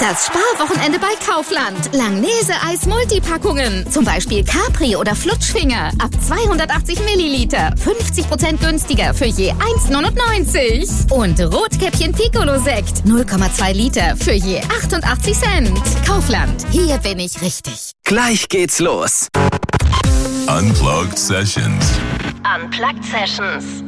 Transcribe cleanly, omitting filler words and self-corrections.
Das Sparwochenende bei Kaufland. Langnese-Eis Multipackungen. Zum Beispiel Capri oder Flutschfinger. Ab 280 Milliliter. 50% günstiger für je 1,99. Und Rotkäppchen Piccolo-Sekt. 0,2 Liter für je 88 Cent. Kaufland. Hier bin ich richtig. Gleich geht's los. Unplugged Sessions. Unplugged Sessions.